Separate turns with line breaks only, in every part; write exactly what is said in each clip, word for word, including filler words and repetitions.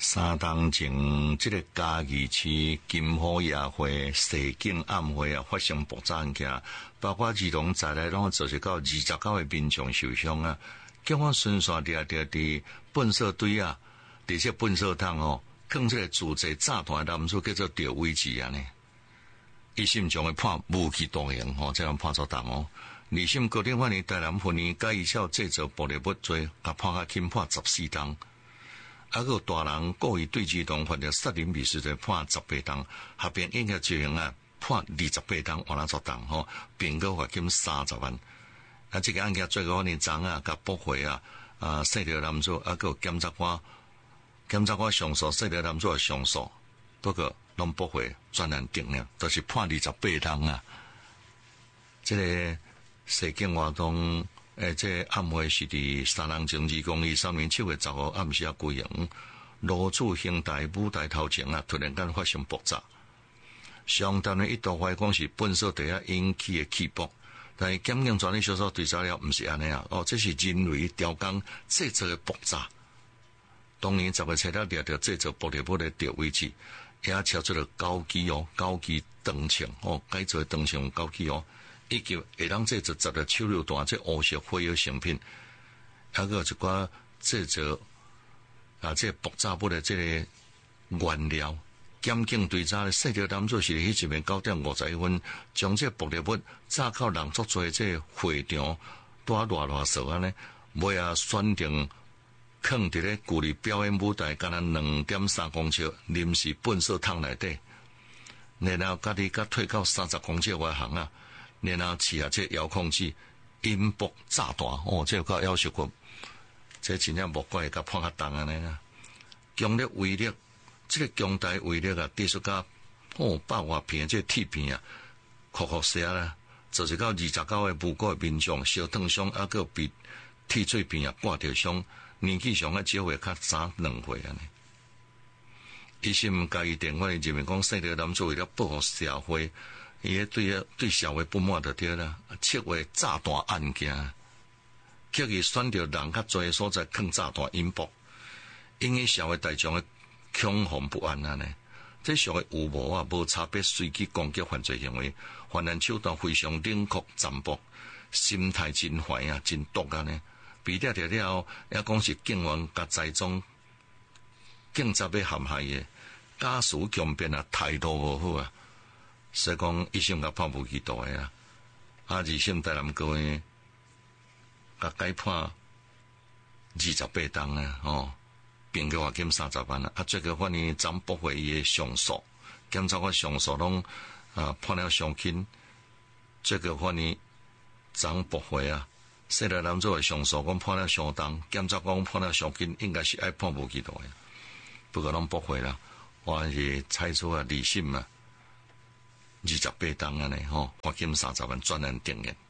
三当前，这个嘉义市金虎夜会、西景暗会啊，发生爆炸案件，包括儿童在内，拢造成到二十九个民众受伤啊。叫我顺线伫伫伫粪扫堆啊，伫这粪扫桶哦，放这个自制炸弹男子叫做赵伟志啊呢。一审将会判无期徒刑吼，这样判作重哦。二审高等法院台南分院甲以效制造暴力物罪，甲判甲轻判十四档。啊，个大人故意对儿童犯了杀人未遂罪，判十八档，合并应该执行啊，判二十八档，换哪作档吼，并个罚金三十万。啊，这个案件最高法院长啊，甲驳回啊，啊，细条男子啊，个检察官，检察官上诉，细条男子上诉，不过拢驳回，专案定了，都、就是判二十八档啊。这个西景活动。诶，这暗会是伫三人情二公里三年七月十号暗时啊举行，罗厝兴台舞台头前啊，突然间发生爆炸。上单位一度怀疑讲是粪扫地啊引起的气爆，但是检验专利小组对查了，毋是安尼啊，哦，这是人为雕工制造的爆炸。当年十月七日掠着制造玻璃物的赵伟志，也敲出了高机哦，高机长枪哦，改造长枪高机哦。以及会当制造十个手榴弹，这乌色火药成品，还有一寡制造啊，这爆炸物的这个原料。检警对查的细条男子是迄一面九点五十一分，将这爆裂物炸到人足多这会场，多偌偌数安尼，尾啊选定放伫咧距离表演舞台，敢若两点三公尺临时粪扫桶内底，然后家己甲退到三十公尺外行啊。然后试下这遥控器引爆炸弹哦，这个要求过，这真正无怪甲判较重安尼啦。强烈威力，这个强大威力啊，地出甲哦百外片这铁片啊，酷酷射啦，就是到二十九个无辜的民众烧烫伤，啊个被铁碎片啊挂着伤，年纪上啊少岁较早两岁安尼。一心嘉义电话的认为讲，细条男子为了保护社会。伊个对啊对社会不满就对啦，策划炸弹案件，刻意选择人较多的所在放炸弹引爆，引起社会大众的恐慌不安啊呢。这属于有无啊无差别随机攻击犯罪行为，犯人手段非常冷酷残暴，心态真坏啊，真毒啊呢。被抓着了后，也讲是警员甲栽赃，警察要陷害的，家属强辩啊，态度无好啊。所以讲，一审甲判无期徒刑啊，啊，二审台南高院甲改判二十八档啊，哦，并个罚金三十万啊，啊，最高法院暂驳回伊的上诉，检察官上诉拢啊判了伤轻，最高法院暂驳回啊，细条男子的上诉讲判了相当，检察官判了伤轻，应该是爱判无期徒刑，不过拢驳回啦，还是采取啊二审嘛。二十八档安尼吼，罚金三十万，专案定验。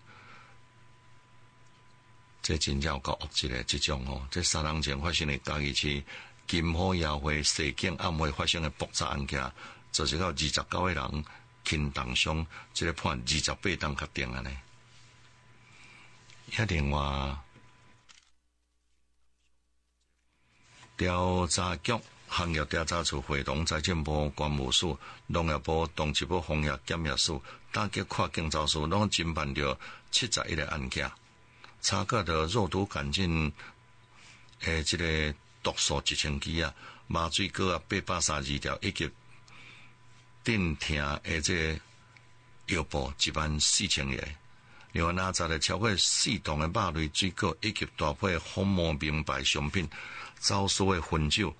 这真正有够恶质的这种吼，这三人前发生的嘉义市金虎夜会、西景暗会发生的爆炸案件，造成到二十九个人轻重伤，这个判二十八档确定安尼。一另外，调查局。行业调查处会同财政部、关务署、农业部、动植物防疫检验署、打击跨境招数，拢侦办着七十一个案件，查获着肉毒杆菌诶，这个毒素一千支啊，麻醉膏啊八百三十二条，以及镇痛诶这个药布一万四千个。另外，拿查了超过四档的肉类水果，以及大批红毛名牌商品、招数的分酒。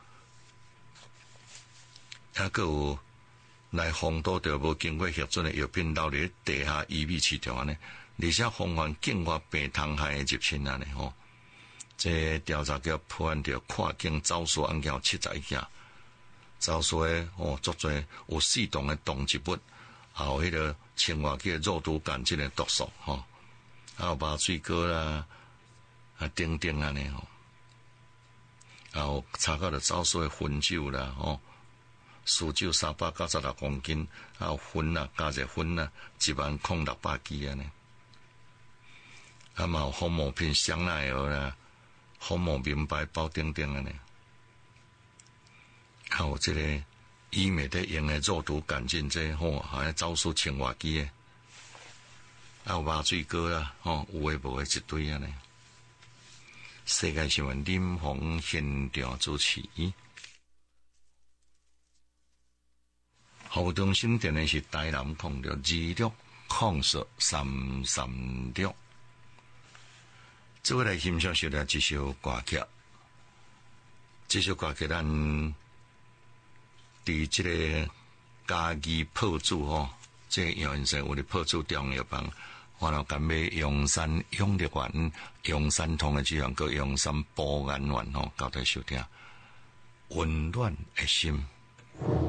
还佫有来防堵着无经过核准的药品流入地下医美市场安尼，而且防范境外病虫害的入侵安尼吼。这调查局破案着跨境走私案件有七十一件，走私的哦足多有四档的动植物，还有迄个千外几肉毒杆菌的毒素吼，还有麻醉膏啦啊等等安尼吼，还有查到着走私的汾酒啦吼。苏酒三百九十六公斤，还有粉啊，加热粉啊，一万空六百支安尼。啊嘛有红毛片香奈儿啦，红毛名牌包等等安尼。 还有这个医美的用的肉毒杆菌这吼，好像招数青蛙机的，还有麻醉膏啦，吼有诶无诶一堆啊呢。世界新闻林鸿现场主持。服务中心电的是台南控六二六控十三三六。接下来欣赏是了一首歌曲，这首歌曲咱伫这个家己破煮吼，这个杨先生有咧破煮中药房，我了干买阳山永力丸、阳山通的这样个阳山保安丸吼，交代收听，温暖的心。